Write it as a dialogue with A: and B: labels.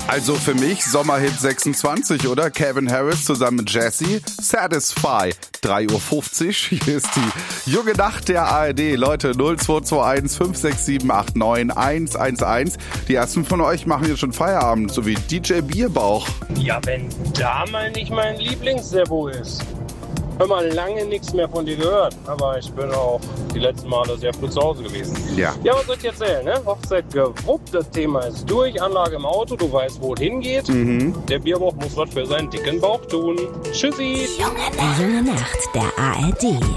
A: Also für mich Sommerhit 26, oder? Calvin Harris zusammen mit Jessie. Satisfy. 3:50 Uhr. Hier ist die junge Nacht der ARD. Leute, 0221 567 89 111. Die ersten von euch machen hier schon Feierabend, so wie DJ Bierbauch.
B: Ja, wenn da mal nicht mein Lieblings-Servo ist. Hör mal, lange nichts mehr von dir gehört, aber ich bin auch die letzten Male sehr früh zu Hause gewesen.
A: Ja.
B: Ja, was soll ich jetzt erzählen, ne? Hochzeit gewuppt, das Thema ist durch, Anlage im Auto, du weißt, wo es hingeht. Der Bierbauch muss was für seinen dicken Bauch tun. Tschüssi!
C: Die junge Nacht der ARD.